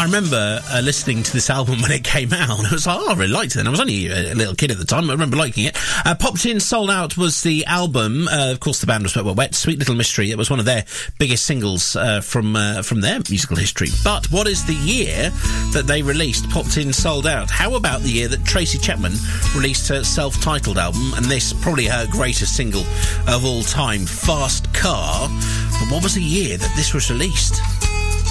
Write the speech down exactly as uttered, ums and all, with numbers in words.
I remember uh, listening to this album when it came out, and I was like, oh, I really liked it. And I was only a little kid at the time, but I remember liking it. Uh, Popped In, Sold Out was the album. Uh, of course, the band was Wet, Wet, Wet. Sweet Little Mystery. It was one of their biggest singles uh, from uh, from their musical history. But what is the year that they released Popped In, Sold Out? How about the year that Tracy Chapman released her self-titled album, and this, probably her greatest single of all time, Fast Car? But what was the year that this was released?